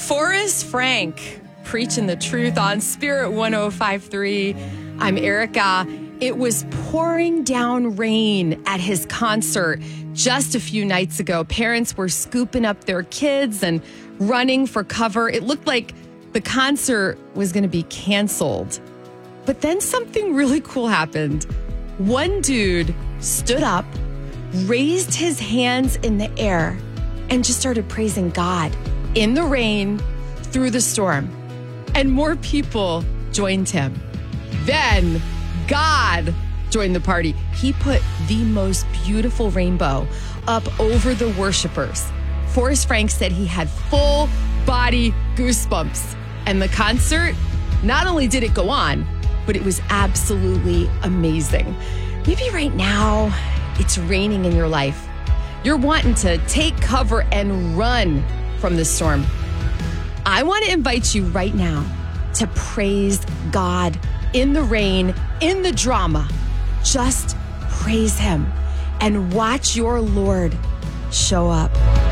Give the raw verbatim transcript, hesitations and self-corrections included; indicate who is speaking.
Speaker 1: Forrest Frank, preaching the truth on Spirit one oh five point three. I'm Erica. It was pouring down rain at his concert just a few nights ago. Parents were scooping up their kids and running for cover. It looked like the concert was going to be canceled. But then something really cool happened. One dude stood up, raised his hands in the air, and just started praising God in the rain, through the storm. And more people joined him. Then God joined the party. He put the most beautiful rainbow up over the worshipers. Forrest Frank said he had full body goosebumps. And the concert, not only did it go on, but it was absolutely amazing. Maybe right now it's raining in your life. You're wanting to take cover and run from the storm. I want to invite you right now to praise God in the rain, in the drama. Just praise Him and watch your Lord show up.